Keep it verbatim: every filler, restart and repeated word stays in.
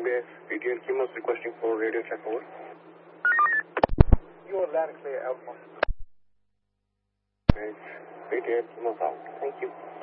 Green Bay, P T N Kimos requesting for radio check over. You are loud and clear, Alpha. Okay, P T N Kimos out. Thank you.